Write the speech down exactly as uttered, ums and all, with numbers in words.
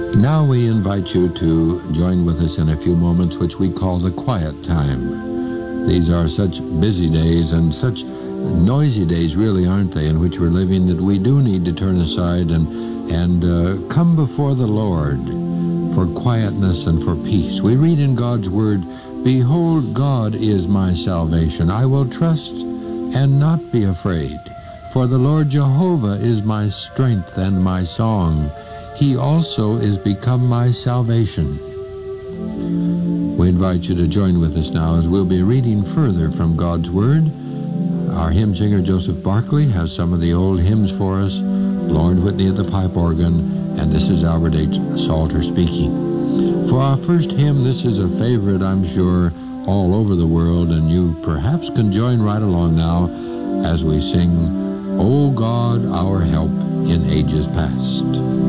Now we invite you to join with us in a few moments, which we call the quiet time. These are such busy days and such noisy days, really, aren't they, in which we're living, that we do need to turn aside and, and uh, come before the Lord for quietness and for peace. We read in God's Word, "Behold, God is my salvation. I will trust and not be afraid. For the Lord Jehovah is my strength and my song. He also is become my salvation." We invite you to join with us now as we'll be reading further from God's Word. Our hymn singer Joseph Barkley has some of the old hymns for us, Lauren Whitney at the pipe organ, and this is Albert H. Salter speaking. For our first hymn, this is a favorite, I'm sure, all over the world, and you perhaps can join right along now as we sing, "O God, our help in ages past."